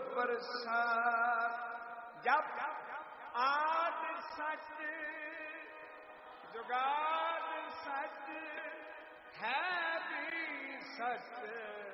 प्रसाद। जप आद सच जुगाद सच है भी सच।